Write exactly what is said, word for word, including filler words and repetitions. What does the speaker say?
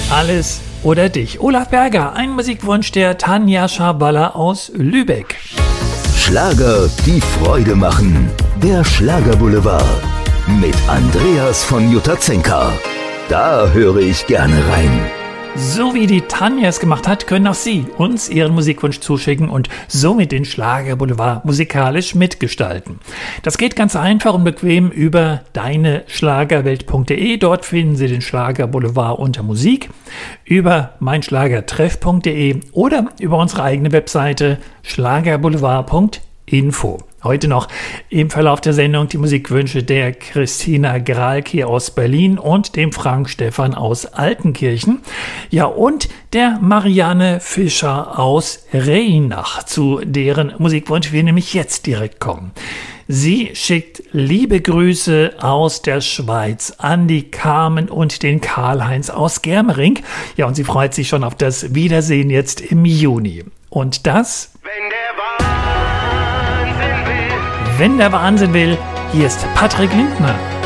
Alles oder dich. Olaf Berger, ein Musikwunsch der Tanja Schaballa aus Lübeck. Schlager, die Freude machen. Der Schlagerboulevard mit Andreas von Jutazenka. Da höre ich gerne rein. So wie die Tanja es gemacht hat, können auch Sie uns Ihren Musikwunsch zuschicken und somit den Schlagerboulevard musikalisch mitgestalten. Das geht ganz einfach und bequem über deine schlagerwelt punkt de. Dort finden Sie den Schlagerboulevard unter Musik, über meinschlagertreff punkt de oder über unsere eigene Webseite schlagerboulevard punkt info. Heute noch im Verlauf der Sendung die Musikwünsche der Christina Gralke aus Berlin und dem Frank Stephan aus Altenkirchen. Ja, und der Marianne Fischer aus Reinach, zu deren Musikwunsch wir nämlich jetzt direkt kommen. Sie schickt liebe Grüße aus der Schweiz an die Carmen und den Karl-Heinz aus Germering. Ja, und sie freut sich schon auf das Wiedersehen jetzt im Juni. Und das... Wenn der Wahnsinn will. Wenn der Wahnsinn will, hier ist Patrick Lindner.